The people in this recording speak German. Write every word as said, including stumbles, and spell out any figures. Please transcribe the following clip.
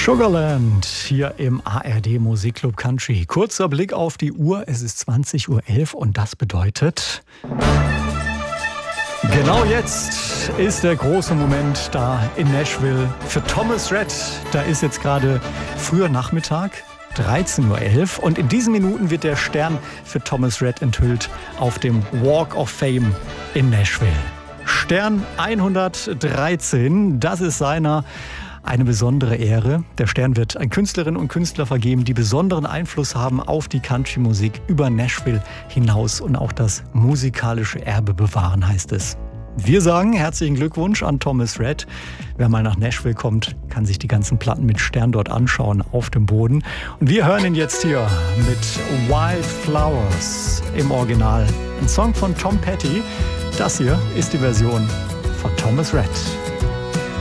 Sugarland hier im A R D Musikclub Country. Kurzer Blick auf die Uhr, es ist zwanzig Uhr elf und das bedeutet... Genau jetzt ist der große Moment da in Nashville für Thomas Rhett. Da ist jetzt gerade früher Nachmittag, dreizehn Uhr elf, und in diesen Minuten wird der Stern für Thomas Rhett enthüllt auf dem Walk of Fame in Nashville. Stern hundertdreizehn, das ist seiner eine besondere Ehre. Der Stern wird an Künstlerinnen und Künstler vergeben, die besonderen Einfluss haben auf die Country-Musik über Nashville hinaus und auch das musikalische Erbe bewahren, heißt es. Wir sagen herzlichen Glückwunsch an Thomas Rhett. Wer mal nach Nashville kommt, kann sich die ganzen Platten mit Stern dort anschauen auf dem Boden. Und wir hören ihn jetzt hier mit Wildflowers im Original. Ein Song von Tom Petty. Das hier ist die Version von Thomas Rhett.